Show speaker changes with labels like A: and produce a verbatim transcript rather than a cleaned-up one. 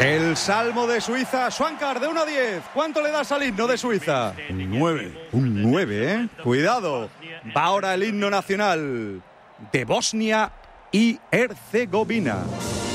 A: El Salmo de Suiza. Schwankar, de uno a diez. ¿Cuánto le das al himno de Suiza?
B: Un nueve.
A: Un nueve, ¿eh? Cuidado. Va ahora el himno nacional de Bosnia y Herzegovina.